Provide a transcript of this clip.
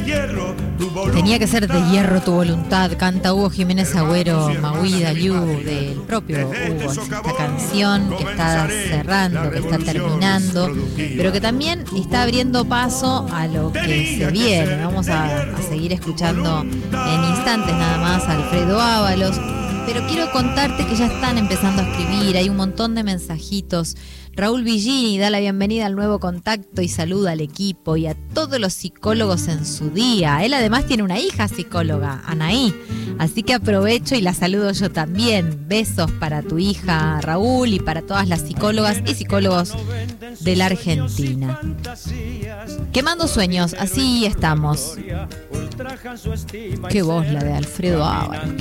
Tenía que ser de hierro tu voluntad, canta Hugo Jiménez Agüero, Maui Liu, del propio Hugo. Es esta canción que está cerrando, que está terminando, pero que también está abriendo paso a lo que se viene. Vamos a seguir escuchando en instantes nada más a Alfredo Ábalos, pero quiero contarte que ya están empezando a escribir, hay un montón de mensajitos. Raúl Villini da la bienvenida al nuevo contacto y saluda al equipo y a todos los psicólogos en su día. Él además tiene una hija psicóloga, Anaí, así que aprovecho y la saludo yo también. Besos para tu hija Raúl y para todas las psicólogas y psicólogos de la Argentina. Quemando sueños, así estamos. Qué voz la de Alfredo Ábalos.